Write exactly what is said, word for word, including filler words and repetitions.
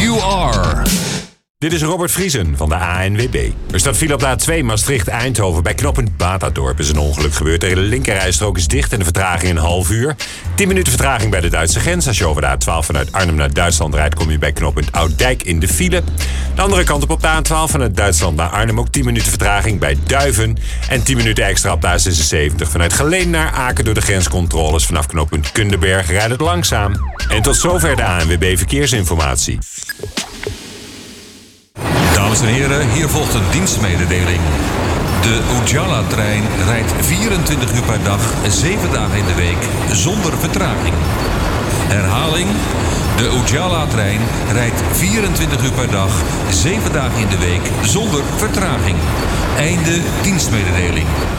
You Are. Dit is Robert Vriesen van de A N W B. Er staat file op de A twee Maastricht-Eindhoven. Bij knooppunt Batadorp is een ongeluk gebeurd. De linkerrijstrook is dicht en de vertraging een half uur. tien minuten vertraging bij de Duitse grens. Als je over de A twaalf vanuit Arnhem naar Duitsland rijdt, kom je bij knooppunt Ouddijk in de file. De andere kant op op de A twaalf vanuit Duitsland naar Arnhem. Ook tien minuten vertraging bij Duiven. En tien minuten extra op de A zesenzeventig vanuit Geleen naar Aken door de grenscontroles. Vanaf knooppunt Kunderberg rijdt het langzaam. En tot zover de A N W B Verkeersinformatie. Dames en heren, hier volgt een dienstmededeling. De Ujala-trein rijdt vierentwintig uur per dag, zeven dagen in de week, zonder vertraging. Herhaling, de Ujala-trein rijdt vierentwintig uur per dag, zeven dagen in de week, zonder vertraging. Einde dienstmededeling.